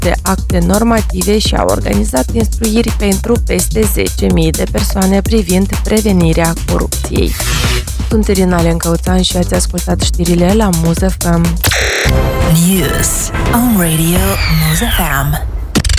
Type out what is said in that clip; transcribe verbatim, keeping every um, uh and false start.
de acte normative și a organizat instruiri pentru peste zece mii de persoane privind prevenirea corupției. Sunt Irina Lencăuțan și ați ascultat știrile la Muz F M. News on Radio Muz F M.